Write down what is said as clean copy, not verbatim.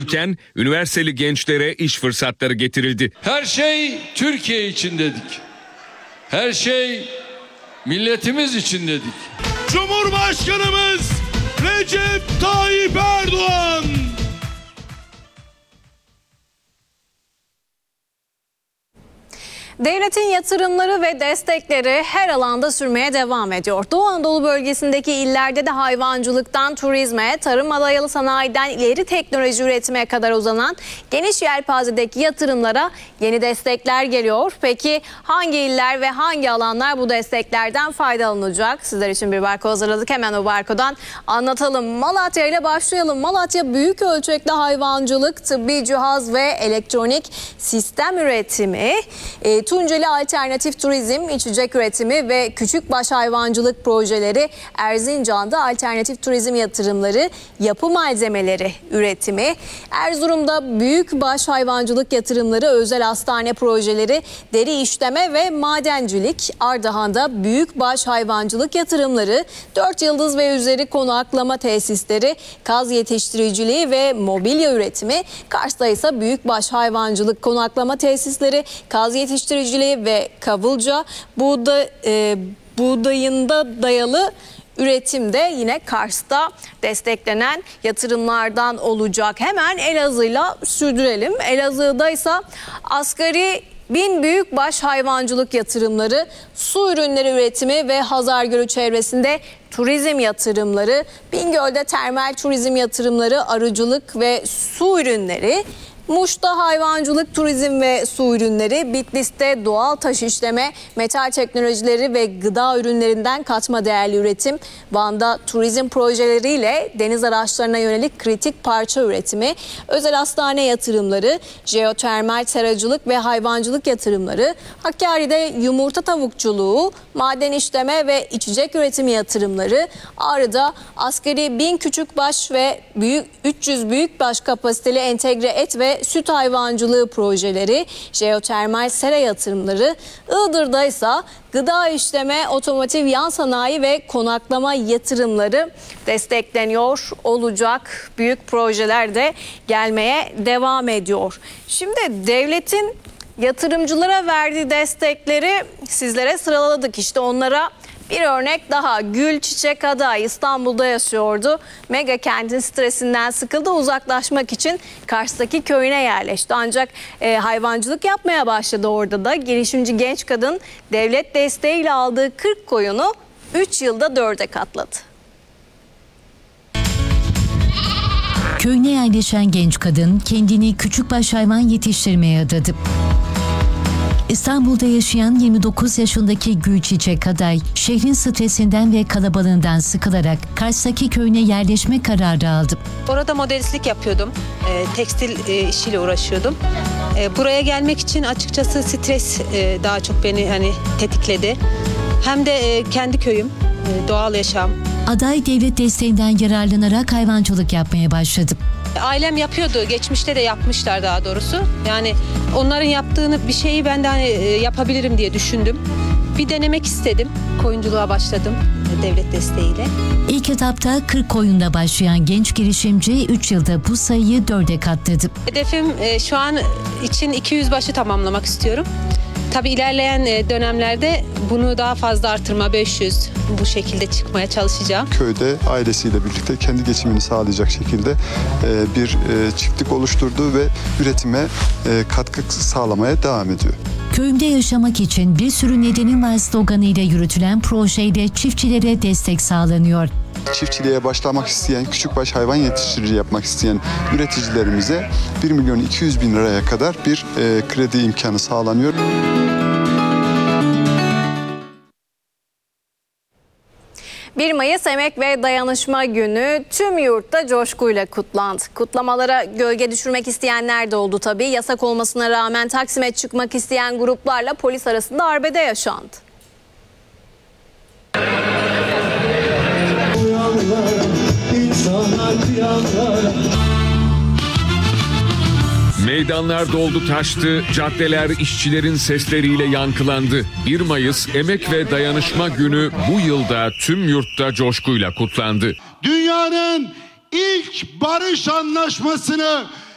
dağıtılırken üniversiteli gençlere iş fırsatları getirildi. Her şey Türkiye için dedik. Her şey milletimiz için dedik. Cumhurbaşkanımız Recep Tayyip Erdoğan. Devletin yatırımları ve destekleri her alanda sürmeye devam ediyor. Doğu Anadolu bölgesindeki illerde de hayvancılıktan turizme, tarıma dayalı sanayiden ileri teknoloji üretime kadar uzanan geniş yelpazedeki yatırımlara yeni destekler geliyor. Peki hangi iller ve hangi alanlar bu desteklerden faydalanacak? Sizler için bir barko hazırladık. Hemen o barkodan anlatalım. Malatya ile başlayalım. Malatya büyük ölçekli hayvancılık, tıbbi cihaz ve elektronik sistem üretimi, Tunceli alternatif turizm, içecek üretimi ve küçükbaş hayvancılık projeleri, Erzincan'da alternatif turizm yatırımları, yapı malzemeleri üretimi, Erzurum'da büyükbaş hayvancılık yatırımları, özel hastane projeleri, deri işleme ve madencilik, Ardahan'da büyükbaş hayvancılık yatırımları, 4 yıldız ve üzeri konaklama tesisleri, kaz yetiştiriciliği ve mobilya üretimi, Kars'ta ise büyükbaş hayvancılık konaklama tesisleri, kaz yetiştiriciliği ve kavulca, buğdayında dayalı üretimde yine Kars'ta desteklenen yatırımlardan olacak. Hemen Elazığ'la sürdürelim. Elazığ'da ise asgari 1000 büyükbaş hayvancılık yatırımları, su ürünleri üretimi ve Hazargölü çevresinde turizm yatırımları, Bingöl'de termal turizm yatırımları, arıcılık ve su ürünleri, Muş'ta hayvancılık, turizm ve su ürünleri, Bitlis'te doğal taş işleme, metal teknolojileri ve gıda ürünlerinden katma değerli üretim, Van'da turizm projeleriyle deniz araçlarına yönelik kritik parça üretimi, özel hastane yatırımları, jeotermal seracılık ve hayvancılık yatırımları, Hakkari'de yumurta tavukçuluğu, maden işleme ve içecek üretimi yatırımları, Ağrı'da asgari 1000 küçükbaş ve 300 büyükbaş kapasiteli entegre et ve süt hayvancılığı projeleri, jeotermal sera yatırımları, Iğdır'da ise gıda işleme, otomotiv yan sanayi ve konaklama yatırımları destekleniyor olacak. Büyük projeler de gelmeye devam ediyor. Şimdi devletin yatırımcılara verdiği destekleri sizlere sıraladık. İşte onlara bir örnek daha. Gül Çiçek Aday İstanbul'da yaşıyordu. Mega kentin stresinden sıkıldı. Uzaklaşmak için Kars'taki köyüne yerleşti. Ancak hayvancılık yapmaya başladı orada da. Girişimci genç kadın devlet desteğiyle aldığı 40 koyunu 3 yılda 4'e katladı. Köyüne yerleşen genç kadın kendini küçükbaş hayvan yetiştirmeye adadı. İstanbul'da yaşayan 29 yaşındaki Gül Çiçek Aday, şehrin stresinden ve kalabalığından sıkılarak Kars'taki köyüne yerleşme kararı aldı. Orada modelistlik yapıyordum, tekstil işiyle uğraşıyordum. Buraya gelmek için açıkçası stres daha çok beni tetikledi. Hem de kendi köyüm, doğal yaşam. Aday devlet desteğinden yararlanarak hayvancılık yapmaya başladı. Ailem yapıyordu, geçmişte de yapmışlar daha doğrusu. Yani onların yaptığını bir şeyi ben de yapabilirim diye düşündüm. Bir denemek istedim. Koyunculuğa başladım devlet desteğiyle. İlk etapta 40 koyunda başlayan genç girişimci 3 yılda bu sayıyı 4'e katladı. Hedefim şu an için 200 başı tamamlamak istiyorum. Tabii ilerleyen dönemlerde bunu daha fazla artırma, 500 bu şekilde çıkmaya çalışacağım. Köyde ailesiyle birlikte kendi geçimini sağlayacak şekilde bir çiftlik oluşturdu ve üretime katkı sağlamaya devam ediyor. Köyümde yaşamak için bir sürü nedenim var sloganıyla yürütülen projeyle çiftçilere destek sağlanıyor. Çiftçiliğe başlamak isteyen, küçükbaş hayvan yetiştiriciliği yapmak isteyen üreticilerimize 1.200.000 liraya kadar bir kredi imkanı sağlanıyor. 1 Mayıs Emek ve Dayanışma Günü tüm yurtta coşkuyla kutlandı. Kutlamalara gölge düşürmek isteyenler de oldu tabii. Yasak olmasına rağmen Taksim'e çıkmak isteyen gruplarla polis arasında arbede yaşandı. Meydanlar doldu taştı, caddeler işçilerin sesleriyle yankılandı. 1 Mayıs Emek ve Dayanışma Günü bu yılda tüm yurtta coşkuyla kutlandı. Dünyanın ilk barış anlaşmasını